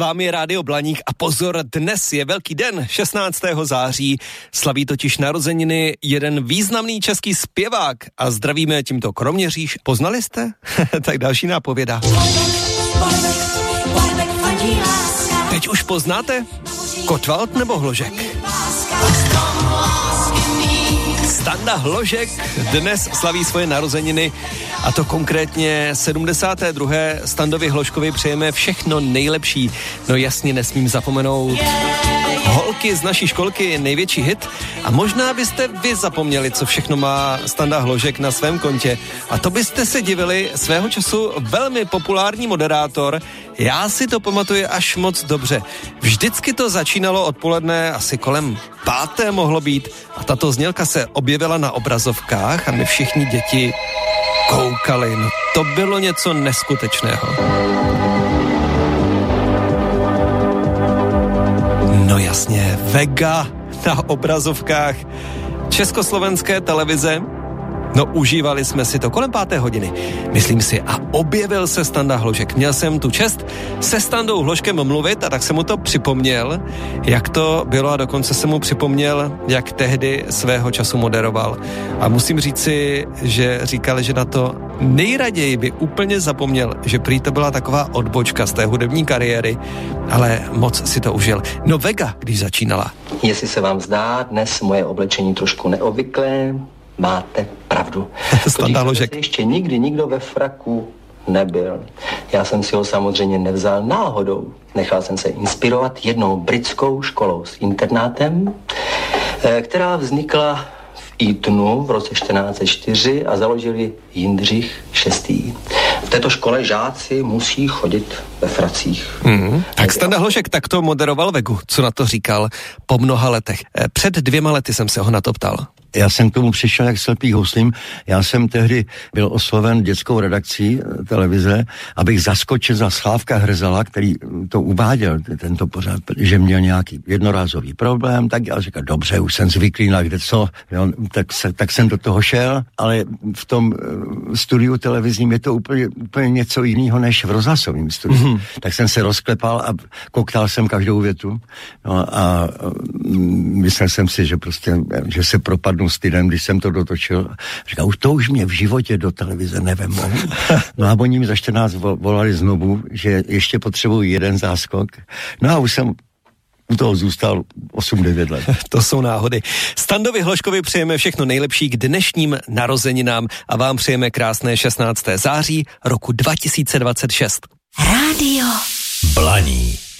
vám je Rádio Blaník a pozor, dnes je velký den, 16. září, slaví totiž narozeniny jeden významný český zpěvák a zdravíme tímto Kroměříž. Poznali jste? Tak další nápověda. Teď už poznáte? Kotvald nebo Hložek? Standa Hložek dnes slaví svoje narozeniny a to konkrétně 72. Standovi Hložkovi přejeme všechno nejlepší. No jasně nesmím zapomenout Holky z naší školky, největší hit. A možná byste vy zapomněli, co všechno má Standa Hložek na svém kontě. A to byste se divili, svého času velmi populární moderátor. Já si to pamatuju až moc dobře. Vždycky to začínalo odpoledne, asi kolem 5. mohlo být. A tato znělka se objevila na obrazovkách a my všichni děti koukali. No to bylo něco neskutečného. No jasně, Vega na obrazovkách československé televize. No užívali jsme si to kolem 5. hodiny, myslím si, a objevil se Standa Hložek. Měl jsem tu čest se Standou Hložkem mluvit a tak jsem mu to připomněl, jak to bylo a dokonce jsem mu připomněl, jak tehdy svého času moderoval. A musím říci, že říkal, že na to nejraději by úplně zapomněl, že prý to byla taková odbočka z té hudební kariéry, ale moc si to užil. No Vega, když začínala. Jestli se vám zdá dnes moje oblečení trošku neobvyklé, máte pravdu. Standa Hložek. Ještě nikdy nikdo ve fraku nebyl. Já jsem si ho samozřejmě nevzal náhodou. Nechal jsem se inspirovat jednou britskou školou s internátem, která vznikla v Eatonu v roce 1404 a založili Jindřich VI. V této škole žáci musí chodit ve fracích. Tak Standa Hložek takto moderoval Vegu. Co na to říkal po mnoha letech? Před 2 lety jsem se ho na to ptal. Já jsem k tomu přišel jak slepý houslím. Já jsem tehdy byl osloven dětskou redakcí televize, abych zaskočil za Slávka Hrzala, který to uváděl, tento pořád, že měl nějaký jednorázový problém, tak já říkal, dobře, už jsem zvyklý na kde co, jo, tak jsem do toho šel, ale v tom studiu televizním je to úplně něco jiného než v rozhlasovém studiu. Tak jsem se rozklepal a koktal jsem každou větu. No a myslel jsem si, že prostě, že se propadnu stydem, když jsem to dotočil. Říkal, to už mě v životě do televize nevemou. No a oni mi za 14 volali znovu, že ještě potřebují jeden záskok. No a už jsem u toho zůstal 8-9 let. To jsou náhody. Standovi Hložkovi přejeme všechno nejlepší k dnešním narozeninám a vám přejeme krásné 16. září roku 2026. Rádio Blaník.